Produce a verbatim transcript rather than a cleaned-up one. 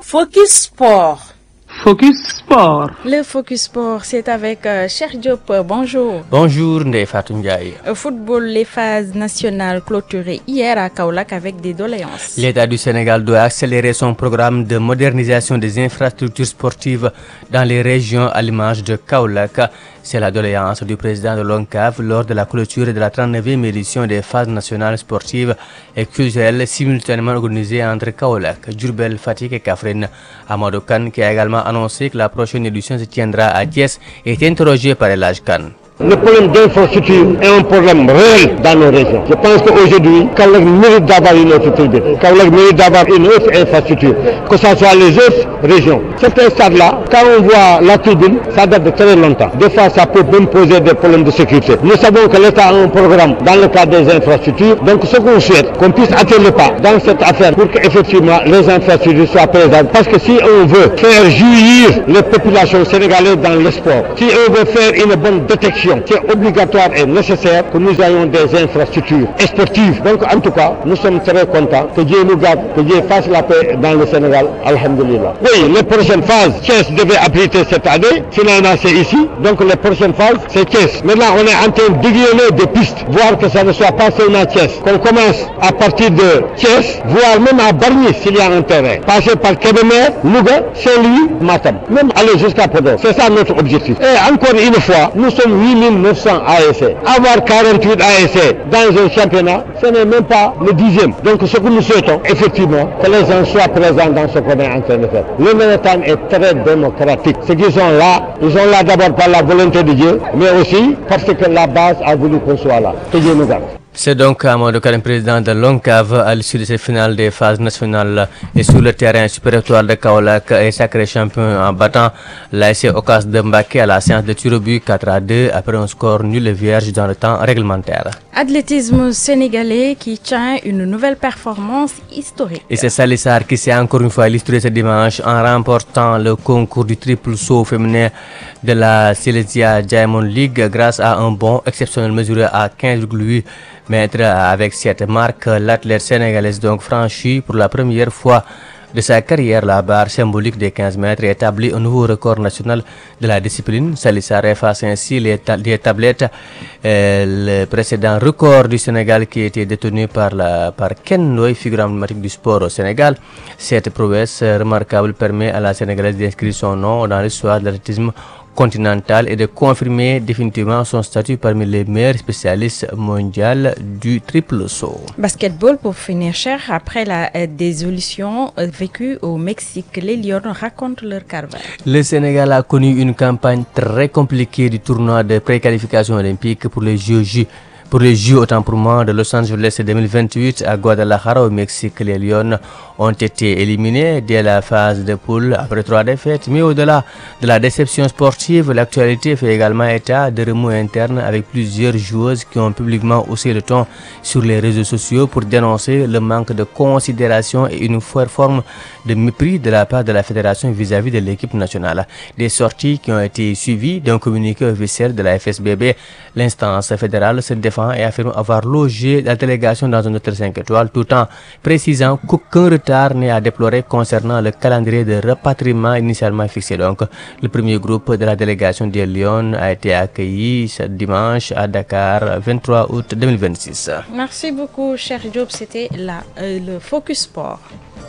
Focus Sport. Focus Sport. Le Focus Sport, c'est avec euh, Cheikh Diop. Bonjour. Bonjour Ndeye Fatou Ndiaye. Au football, les phases nationales clôturées hier à Kaolack avec des doléances. L'État du Sénégal doit accélérer son programme de modernisation des infrastructures sportives dans les régions à l'image de Kaolack. C'est la doléance du président de l'ONCAV lors de la clôture de la trente-neuvième édition des phases nationales sportives et culturelles simultanément organisées entre Kaolack, Diourbel, Fatick et Kaffrine. Amadou Kane, qui a également annoncé que la prochaine édition se tiendra à Thiès, est interrogé par El Hadj Kane. Le problème d'infrastructure est un problème réel dans nos régions. Je pense qu'aujourd'hui, Kaolack mérite d'avoir une autre tribune. Kaolack mérite d'avoir une autre infrastructure, que ce soit les autres régions. Certains stades-là, quand on voit la tribune, ça date de très longtemps. Des fois, ça peut même poser des problèmes de sécurité. Nous savons que l'État a un programme dans le cadre des infrastructures. Donc, ce qu'on souhaite, qu'on puisse atteindre le pas dans cette affaire pour qu'effectivement les infrastructures soient présentes. Parce que si on veut faire jouir les populations sénégalaises dans le sport, si on veut faire une bonne détection, c'est obligatoire et nécessaire que nous ayons des infrastructures sportives. Donc en tout cas, nous sommes très contents que Dieu nous garde, que Dieu fasse la paix dans le Sénégal. Alhamdulillah. Oui, les prochaines phases, Thiès devait abriter cette année. Finalement, c'est ici. Donc les prochaines phases, c'est Thiès. Maintenant, on est en train d'aiguillonner des pistes, voir que ça ne soit pas seulement Thiès. Qu'on commence à partir de Thiès, voire même à Bargny s'il y a un terrain. Passer par Kébémer, Louga, Saint-Louis, Matam. Même aller jusqu'à Podor. C'est ça notre objectif. Et encore une fois, nous sommes huit mille neuf cents A S C. Avoir quarante-huit A S C dans un championnat, ce n'est même pas le dixième. Donc ce que nous souhaitons, effectivement, que les gens soient présents dans ce qu'on est en train de faire. Le Manhattan est très démocratique. Ceux qui sont là, ils sont là d'abord par la volonté de Dieu, mais aussi parce que la base a voulu qu'on soit là. Que Dieu nous garde. C'est donc Amadou Kane, président de l'ONCAV, à l'issue de cette finale des phases nationales et sur le terrain supérieur de Kaolack et sacré champion en battant l'A S C Ocas de Mbacké à la séance de tir au but quatre à deux après un score nul et vierge dans le temps réglementaire. Athlétisme sénégalais qui tient une nouvelle performance historique. Et c'est Sali Sarr qui s'est encore une fois illustré ce dimanche en remportant le concours du triple saut féminin de la Silesia Diamond League grâce à un bond exceptionnel mesuré à quinze virgule huit mètres. Avec cette marque, l'athlète sénégalaise donc franchit pour la première fois de sa carrière la barre symbolique des quinze mètres et établit un nouveau record national de la discipline. Sali Sarr efface ainsi les, ta- les tablettes, euh, le précédent record du Sénégal qui était détenu par, la, par Ken Ndoye, figure emblématique du sport au Sénégal. Cette prouesse remarquable permet à la Sénégalaise d'inscrire son nom dans l'histoire de l'athlétisme continental et de confirmer définitivement son statut parmi les meilleurs spécialistes mondiaux du triple saut. Basketball pour finir, cher, après la euh, dissolution euh, vécue au Mexique, les Lions racontent leur calvaire. Le Sénégal a connu une campagne très compliquée du tournoi de préqualification olympique pour les Jeux Pour les Jeux autant pour moi de Los Angeles deux mille vingt-huit à Guadalajara au Mexique, les Lions ont été éliminés dès la phase de poule après trois défaites. Mais au-delà de la déception sportive, l'actualité fait également état de remous internes avec plusieurs joueuses qui ont publiquement haussé le ton sur les réseaux sociaux pour dénoncer le manque de considération et une forme de mépris de la part de la fédération vis-à-vis de l'équipe nationale. Des sorties qui ont été suivies d'un communiqué officiel de la F S B B. L'instance fédérale se défend et affirme avoir logé la délégation dans un hôtel cinq étoiles tout en précisant qu'aucun retard n'est à déplorer concernant le calendrier de rapatriement initialement fixé. Donc, le premier groupe de la délégation des Lions a été accueilli ce dimanche à Dakar, vingt-trois août deux mille vingt-six. Merci beaucoup, cher Diop. C'était là, euh, le Focus Sport.